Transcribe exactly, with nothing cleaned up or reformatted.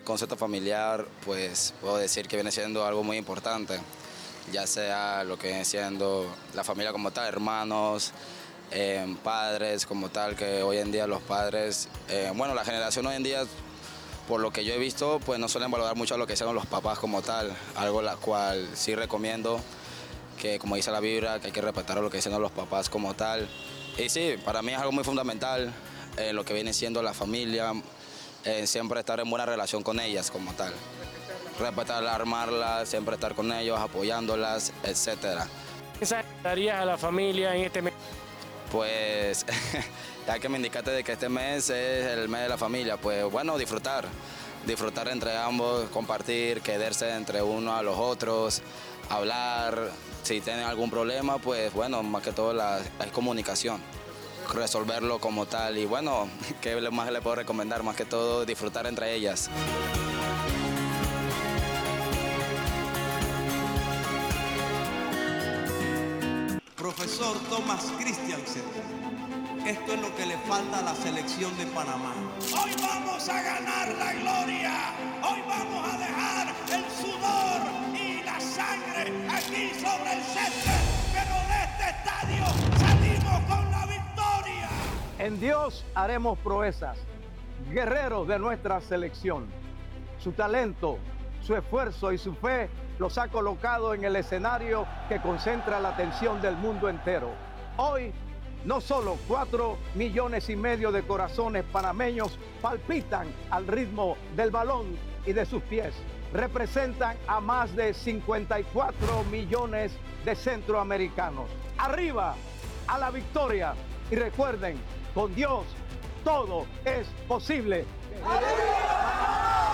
concepto familiar, pues puedo decir que viene siendo algo muy importante, ya sea lo que viene siendo la familia como tal, hermanos, eh, padres como tal, que hoy en día los padres, eh, bueno, la generación hoy en día, por lo que yo he visto, pues no suelen valorar mucho a lo que sean los papás como tal, algo la cual sí recomiendo, que como dice la Biblia, que hay que respetar a lo que dicen los papás como tal. Y sí, para mí es algo muy fundamental eh, lo que viene siendo la familia, eh, siempre estar en buena relación con ellas como tal. Respetarla, armarla, siempre estar con ellos, apoyándolas, etcétera. ¿Qué mensaje darías a la familia en este mes? Pues, ya que me indicaste de que este mes es el mes de la familia, pues bueno, disfrutar, disfrutar entre ambos, compartir, quedarse entre uno a los otros, hablar, si tienen algún problema, pues bueno, más que todo la, la comunicación, resolverlo como tal y bueno, ¿qué más le puedo recomendar? Más que todo disfrutar entre ellas. Profesor Thomas Christiansen, esto es lo que le falta a la selección de Panamá. Hoy vamos a ganar la gloria, hoy vamos a dejar el sudor y la sangre aquí sobre el césped, pero de este estadio salimos con la victoria. En Dios haremos proezas, guerreros de nuestra selección. Su talento, su esfuerzo y su fe los ha colocado en el escenario que concentra la atención del mundo entero. Hoy, no solo cuatro millones y medio de corazones panameños palpitan al ritmo del balón y de sus pies. Representan a más de cincuenta y cuatro millones de centroamericanos. Arriba, a la victoria. Y recuerden, con Dios todo es posible. ¡Aleluya!